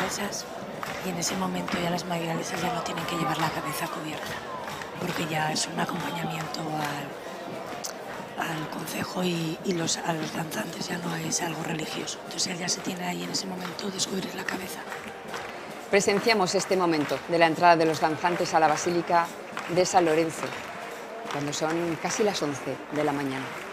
magralesas y en ese momento ya las magralesas ya no tienen que llevar la cabeza cubierta, porque ya es un acompañamiento al concejo y a los danzantes, ya no es algo religioso. Entonces él ya se tiene ahí en ese momento descubrir la cabeza. Presenciamos este momento de la entrada de los danzantes a la Basílica de San Lorenzo, cuando son casi las 11 de la mañana.